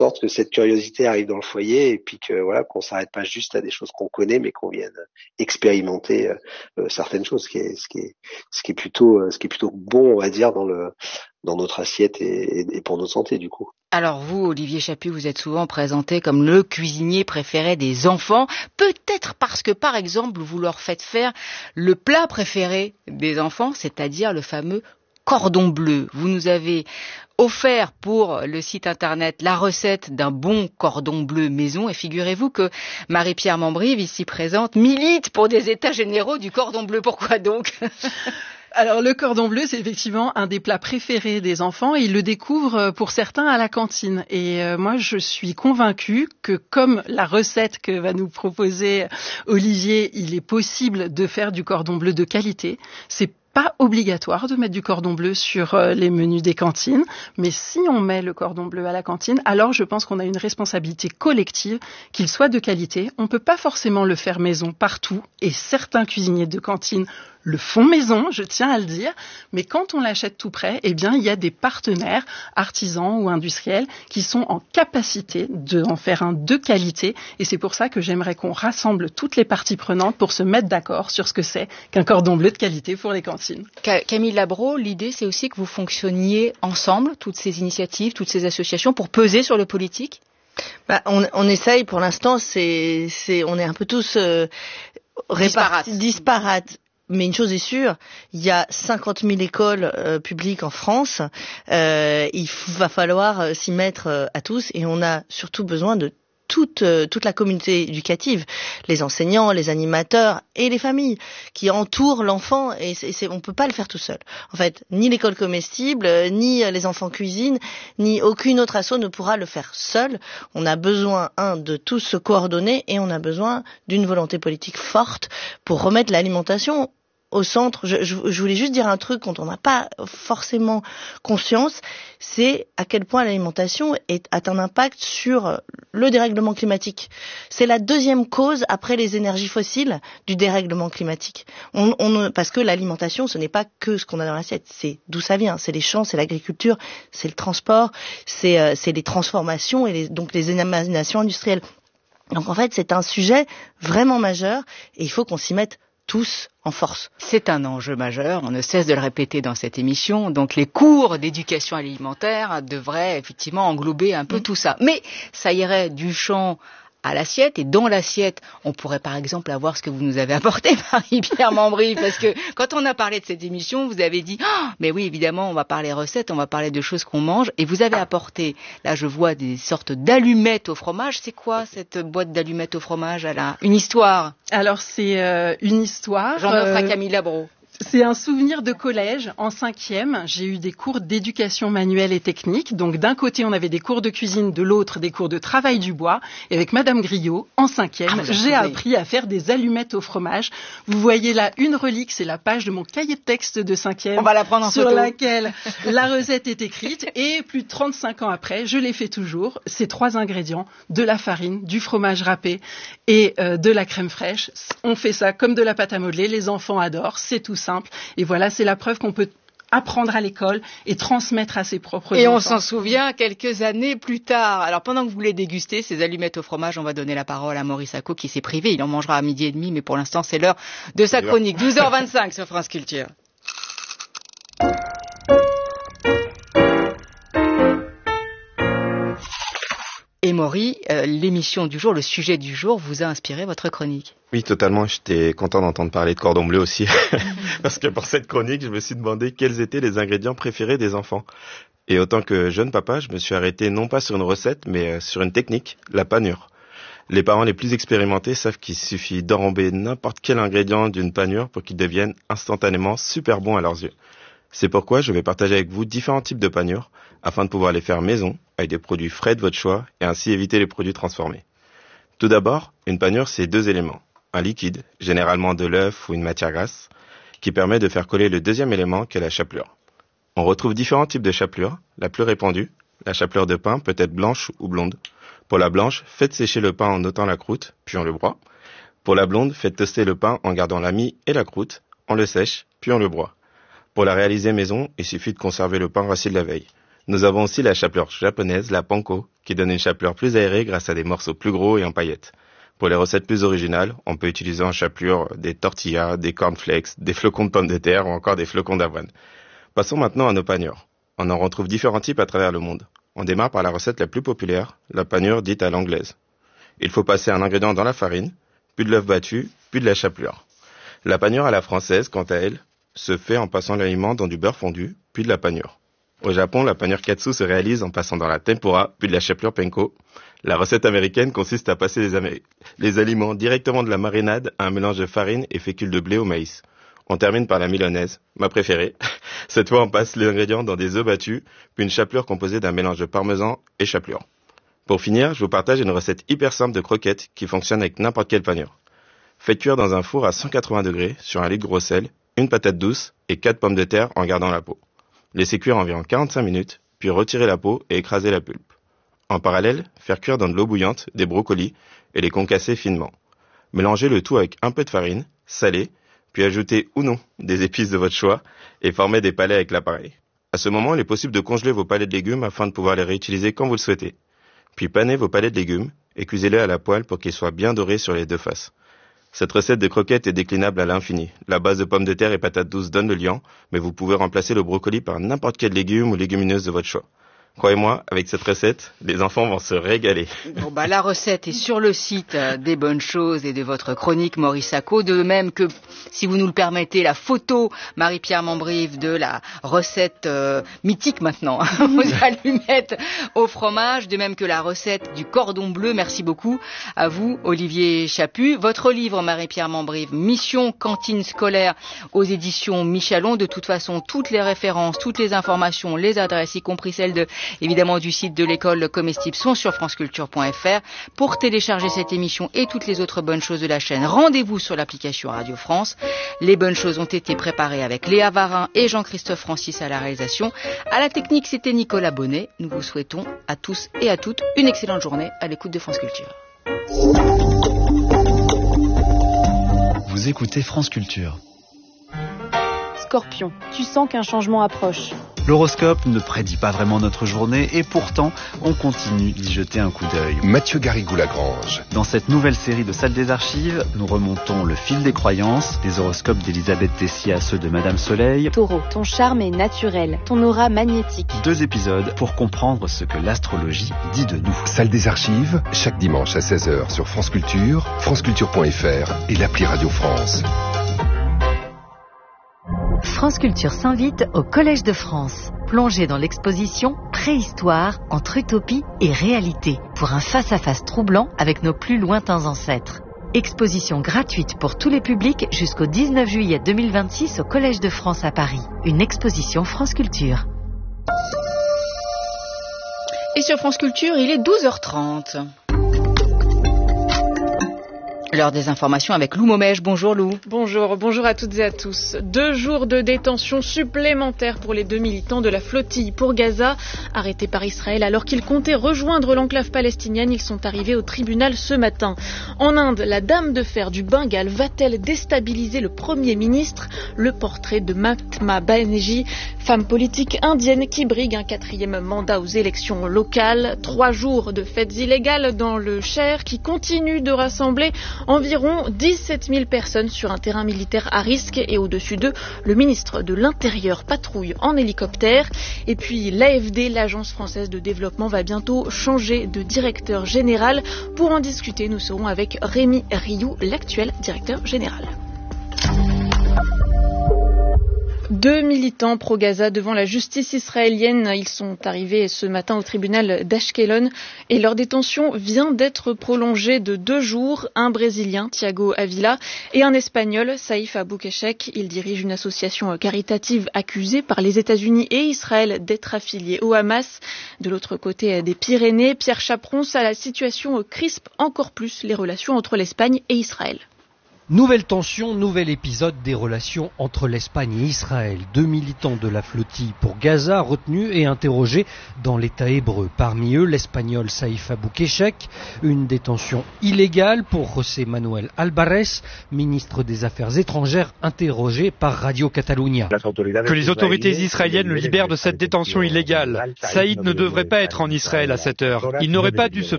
sorte que cette curiosité arrive dans le foyer et puis que voilà, qu'on s'arrête pas juste à des choses qu'on connaît, mais qu'on vienne expérimenter certaines choses, ce qui est plutôt bon, on va dire, dans notre assiette et pour notre santé du coup. Alors vous, Olivier Chaput, vous êtes souvent présenté comme le cuisinier préféré des enfants, peut-être parce que, par exemple, vous leur faites faire le plat préféré des enfants, c'est-à-dire le fameux cordon bleu. Vous nous avez offert pour le site internet la recette d'un bon cordon bleu maison et figurez-vous que Marie-Pierre Mambrive, ici présente, milite pour des états généraux du cordon bleu. Pourquoi donc ? Alors le cordon bleu, c'est effectivement un des plats préférés des enfants et ils le découvrent pour certains à la cantine. Et moi, je suis convaincue que comme la recette que va nous proposer Olivier, il est possible de faire du cordon bleu de qualité. C'est pas obligatoire de mettre du cordon bleu sur les menus des cantines, mais si on met le cordon bleu à la cantine, alors je pense qu'on a une responsabilité collective, qu'il soit de qualité. On peut pas forcément le faire maison partout, et certains cuisiniers de cantine le font maison, je tiens à le dire, mais quand on l'achète tout prêt, eh bien, il y a des partenaires, artisans ou industriels, qui sont en capacité d'en faire un de qualité, et c'est pour ça que j'aimerais qu'on rassemble toutes les parties prenantes pour se mettre d'accord sur ce que c'est qu'un cordon bleu de qualité pour les cantines. Camille Labro, l'idée, c'est aussi que vous fonctionniez ensemble, toutes ces initiatives, toutes ces associations, pour peser sur le politique ? On essaye, pour l'instant, on est un peu tous disparates. Mais une chose est sûre, il y a 50 000 écoles publiques en France. Il va falloir s'y mettre à tous et on a surtout besoin de toute la communauté éducative, les enseignants, les animateurs et les familles qui entourent l'enfant et on peut pas le faire tout seul. En fait, ni l'école comestible, ni les enfants cuisine, ni aucune autre asso ne pourra le faire seul. On a besoin, de tous se coordonner et on a besoin d'une volonté politique forte pour remettre l'alimentation au centre. Je voulais juste dire un truc dont on n'a pas forcément conscience, c'est à quel point l'alimentation a un impact sur le dérèglement climatique. C'est la deuxième cause après les énergies fossiles du dérèglement climatique. Parce que l'alimentation, ce n'est pas que ce qu'on a dans l'assiette, c'est d'où ça vient, c'est les champs, c'est l'agriculture, c'est le transport, c'est les transformations et donc les émanations industrielles. Donc en fait, c'est un sujet vraiment majeur et il faut qu'on s'y mette tous en force. C'est un enjeu majeur, on ne cesse de le répéter dans cette émission, donc les cours d'éducation alimentaire devraient effectivement englober un peu tout ça. Mais ça irait du champ à l'assiette, et dans l'assiette, on pourrait par exemple avoir ce que vous nous avez apporté, Marie-Pierre Mambrive, parce que quand on a parlé de cette émission, vous avez dit « mais oui, évidemment, on va parler recettes, on va parler de choses qu'on mange », et vous avez apporté, là je vois des sortes d'allumettes au fromage. C'est quoi cette boîte d'allumettes au fromage? Elle a une histoire. Alors c'est une histoire. J'en offre à Camille Labro. C'est un souvenir de collège. En 5e, j'ai eu des cours d'éducation manuelle et technique. Donc d'un côté, on avait des cours de cuisine, de l'autre, des cours de travail du bois. Et avec Madame Griot, en 5e, j'ai appris à faire des allumettes au fromage. Vous voyez là une relique, c'est la page de mon cahier de texte de 5e. On va la prendre en sur photo. Laquelle la recette est écrite. Et plus de 35 ans après, je l'ai fait toujours. Ces 3 ingrédients, de la farine, du fromage râpé et de la crème fraîche. On fait ça comme de la pâte à modeler. Les enfants adorent. C'est tout simple. Et voilà, c'est la preuve qu'on peut apprendre à l'école et transmettre à ses propres enfants. Et on s'en souvient quelques années plus tard. Alors pendant que vous les dégustez, ces allumettes au fromage, on va donner la parole à Maurice Acco qui s'est privé. Il en mangera à 12h30, mais pour l'instant c'est l'heure de sa chronique. 12h25 sur France Culture. Et Maury, l'émission du jour, le sujet du jour vous a inspiré votre chronique. Oui, totalement. J'étais content d'entendre parler de cordon bleu aussi. Parce que pour cette chronique, je me suis demandé quels étaient les ingrédients préférés des enfants. Et autant que jeune papa, je me suis arrêté non pas sur une recette, mais sur une technique, la panure. Les parents les plus expérimentés savent qu'il suffit d'enrober n'importe quel ingrédient d'une panure pour qu'il devienne instantanément super bon à leurs yeux. C'est pourquoi je vais partager avec vous différents types de panures afin de pouvoir les faire maison avec des produits frais de votre choix et ainsi éviter les produits transformés. Tout d'abord, une panure, c'est 2 éléments. Un liquide, généralement de l'œuf ou une matière grasse, qui permet de faire coller le deuxième élément qu'est la chapelure. On retrouve différents types de chapelure. La plus répandue, la chapelure de pain, peut être blanche ou blonde. Pour la blanche, faites sécher le pain en ôtant la croûte, puis on le broie. Pour la blonde, faites toaster le pain en gardant la mie et la croûte, on le sèche, puis on le broie. Pour la réaliser maison, il suffit de conserver le pain rassis de la veille. Nous avons aussi la chapelure japonaise, la panko, qui donne une chapelure plus aérée grâce à des morceaux plus gros et en paillettes. Pour les recettes plus originales, on peut utiliser en chapelure des tortillas, des cornflakes, des flocons de pommes de terre ou encore des flocons d'avoine. Passons maintenant à nos panures. On en retrouve différents types à travers le monde. On démarre par la recette la plus populaire, la panure dite à l'anglaise. Il faut passer un ingrédient dans la farine, puis de l'œuf battu, puis de la chapelure. La panure à la française, quant à elle, se fait en passant l'aliment dans du beurre fondu, puis de la panure. Au Japon, la panure katsu se réalise en passant dans la tempura, puis de la chapelure panko. La recette américaine consiste à passer les aliments directement de la marinade à un mélange de farine et fécule de blé au maïs. On termine par la milanaise, ma préférée. Cette fois, on passe les ingrédients dans des œufs battus, puis une chapelure composée d'un mélange de parmesan et chapelure. Pour finir, je vous partage une recette hyper simple de croquettes qui fonctionne avec n'importe quelle panure. Faites cuire dans un four à 180 degrés sur un litre gros sel, une patate douce et 4 pommes de terre en gardant la peau. Laissez cuire environ 45 minutes, puis retirez la peau et écrasez la pulpe. En parallèle, faire cuire dans de l'eau bouillante des brocolis et les concasser finement. Mélangez le tout avec un peu de farine, salée, puis ajoutez ou non des épices de votre choix et formez des palets avec l'appareil. À ce moment, il est possible de congeler vos palets de légumes afin de pouvoir les réutiliser quand vous le souhaitez. Puis panez vos palets de légumes et cuisez-les à la poêle pour qu'ils soient bien dorés sur les deux faces. Cette recette de croquettes est déclinable à l'infini. La base de pommes de terre et patates douces donne le liant, mais vous pouvez remplacer le brocoli par n'importe quel légume ou légumineuse de votre choix. Croyez-moi, avec cette recette, les enfants vont se régaler. Bon, la recette est sur le site des Bonnes Choses et de votre chronique Maurice Sacco, de même que, si vous nous le permettez, la photo Marie-Pierre Mambrive de la recette mythique maintenant, aux allumettes au fromage, de même que la recette du cordon bleu. Merci beaucoup à vous, Olivier Chaput. Votre livre, Marie-Pierre Mambrive, Mission cantine scolaire aux éditions Michalon. De toute façon, toutes les références, toutes les informations, les adresses, y compris celles évidemment du site de l'école comestible, sont sur franceculture.fr. Pour télécharger cette émission et toutes les autres bonnes choses de la chaîne, rendez-vous sur l'application Radio France. Les bonnes choses ont été préparées avec Léa Varin et Jean-Christophe Francis à la réalisation. À la technique, c'était Nicolas Bonnet. Nous vous souhaitons à tous et à toutes une excellente journée à l'écoute de France Culture. Vous écoutez France Culture. Scorpion, tu sens qu'un changement approche. L'horoscope ne prédit pas vraiment notre journée et pourtant, on continue d'y jeter un coup d'œil. Mathieu Garrigou-Lagrange. Dans cette nouvelle série de Salles des Archives, nous remontons le fil des croyances, des horoscopes d'Elisabeth Tessier à ceux de Madame Soleil. Taureau, ton charme est naturel, ton aura magnétique. 2 épisodes pour comprendre ce que l'astrologie dit de nous. Salles des Archives, chaque dimanche à 16h sur France Culture, franceculture.fr et l'appli Radio France. France Culture s'invite au Collège de France. Plongez dans l'exposition Préhistoire entre utopie et réalité pour un face-à-face troublant avec nos plus lointains ancêtres. Exposition gratuite pour tous les publics jusqu'au 19 juillet 2026 au Collège de France à Paris. Une exposition France Culture. Et sur France Culture, il est 12h30. L'heure des informations avec Lou Momège. Bonjour Lou. Bonjour à toutes et à tous. 2 jours de détention supplémentaires pour les 2 militants de la flottille pour Gaza, arrêtés par Israël alors qu'ils comptaient rejoindre l'enclave palestinienne. Ils sont arrivés au tribunal ce matin. En Inde, la dame de fer du Bengale va-t-elle déstabiliser le Premier ministre? Le portrait de Mahatma Banerjee, femme politique indienne qui brigue un 4e mandat aux élections locales. 3 jours de fêtes illégales dans le Cher qui continue de rassembler environ 17 000 personnes sur un terrain militaire à risque et au-dessus d'eux, le ministre de l'Intérieur patrouille en hélicoptère. Et puis l'AFD, l'Agence française de développement, va bientôt changer de directeur général. Pour en discuter, nous serons avec Rémi Rioux, l'actuel directeur général. 2 militants pro-Gaza devant la justice israélienne. Ils sont arrivés ce matin au tribunal d'Ashkelon et leur détention vient d'être prolongée de 2 jours. Un Brésilien, Thiago Avila, et un Espagnol, Saïf Aboukeshek. Ils dirigent une association caritative accusée par les États-Unis et Israël d'être affiliée au Hamas. De l'autre côté des Pyrénées, Pierre Chaperon, la situation crispe encore plus les relations entre l'Espagne et Israël. Nouvelle tension, nouvel épisode des relations entre l'Espagne et Israël. 2 militants de la flottille pour Gaza retenus et interrogés dans l'État hébreu. Parmi eux, l'Espagnol Saïf Aboukeshek. Une détention illégale pour José Manuel Alvarez, ministre des Affaires étrangères, interrogé par Radio Catalunya. Que les autorités israéliennes le libèrent de cette détention illégale. Saïd ne devrait pas être en Israël à cette heure. Il n'aurait pas dû se